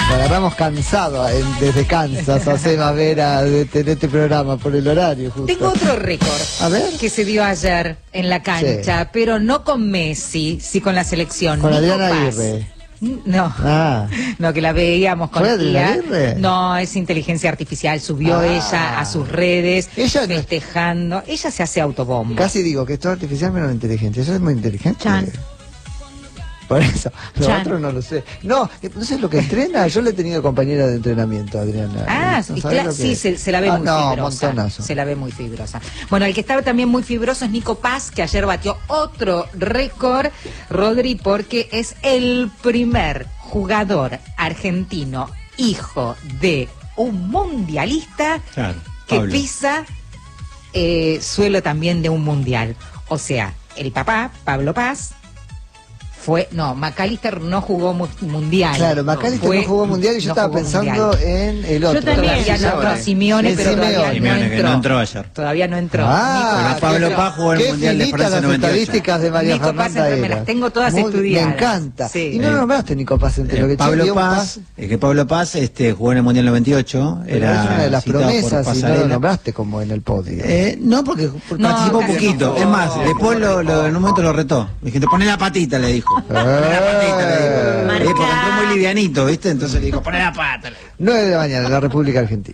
Lo agarramos cansado desde Kansas a Seba Vera de tener este programa por el horario justo. Tengo otro récord. A ver. Que se dio ayer en la cancha, sí. Pero no con Messi, sí con la selección. Con Nico Adriana Paz. Aguirre. No, no, que la veíamos con ella. No, es inteligencia artificial. Subió ella a sus redes, ella festejando. Ella se hace autobomba. Casi digo que esto es artificial menos inteligente. Eso es muy inteligente. Chan. Por eso, lo otro no lo sé. No, entonces lo que entrena, yo le he tenido compañera de entrenamiento, Adriana. Ah, ¿no sí, se la ve muy fibrosa. Montonazo. Se la ve muy fibrosa. Bueno, el que estaba también muy fibroso es Nico Paz, que ayer batió otro récord, Rodri, porque es el primer jugador argentino, hijo de un mundialista, que pisa suelo también de un mundial. O sea, el papá, Pablo Paz, McAllister no jugó mundial. Claro, McAllister no jugó mundial y yo estaba pensando en el otro. Yo también, Simeone, pero todavía no entró ayer. Todavía no entró. Pero Pablo Paz jugó el mundial de Francia 98. Las estadísticas de María Fernanda me las tengo todas estudiadas. Me encanta. Sí. Y no nombraste Nico Paz entre lo que Pablo Paz jugó en el mundial 98. Era una de las promesas y no lo nombraste como en el podio. No, porque participó poquito. Es más, después en un momento lo retó. Dijiste, poné la patita, le dijo. Porque entró muy livianito, ¿viste? Entonces le dijo, poné la pata. 9 de la mañana en la República Argentina.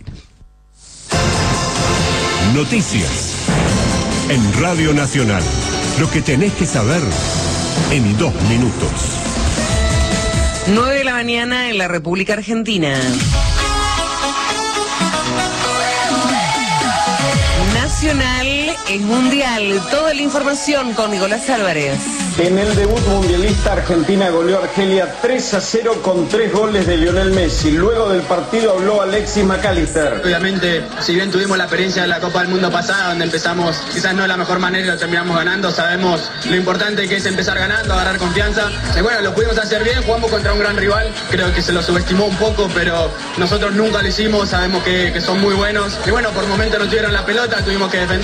Noticias en Radio Nacional. Lo que tenés que saber en 2 minutos. 9 de la mañana en la República Argentina. Nacional es mundial. Toda la información con Nicolás Álvarez. En el debut mundialista, Argentina goleó a Argelia 3-0 con 3 goles de Lionel Messi. Luego del partido habló Alexis McAllister. Obviamente, si bien tuvimos la experiencia de la Copa del Mundo pasada, donde empezamos quizás no de la mejor manera y lo terminamos ganando, sabemos lo importante que es empezar ganando, agarrar confianza. Y bueno, lo pudimos hacer bien, jugamos contra un gran rival, creo que se lo subestimó un poco, pero nosotros nunca lo hicimos, sabemos que son muy buenos. Y bueno, por momentos no tuvieron la pelota, tuvimos que defender.